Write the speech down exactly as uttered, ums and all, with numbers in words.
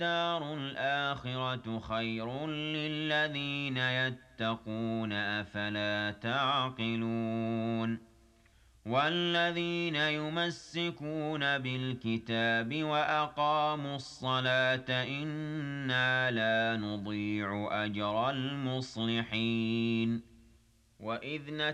وَلَلدَّارُ الْآخِرَةُ خَيْرٌ لِّلَّذِينَ يَتَّقُونَ ۗ أَفَلَا تَعْقِلُونَ وَالَّذِينَ يُمَسِّكُونَ بِالْكِتَابِ وَأَقَامُوا الصَّلَاةَ إِنَّا لَا نُضِيعُ أَجْرَ الْمُصْلِحِينَ